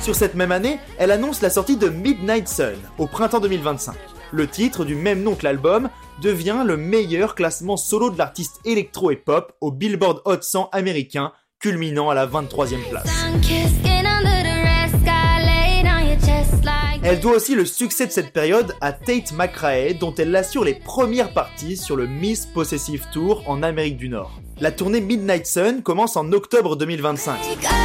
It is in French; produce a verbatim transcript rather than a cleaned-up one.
Sur cette même année, elle annonce la sortie de Midnight Sun, au printemps deux mille vingt-cinq. Le titre, du même nom que l'album, devient le meilleur classement solo de l'artiste électro et pop au Billboard Hot cent américain, culminant à la vingt-troisième place. Elle doit aussi le succès de cette période à Tate McRae, dont elle assure les premières parties sur le Miss Possessive Tour en Amérique du Nord. La tournée Midnight Sun commence en octobre deux mille vingt-cinq.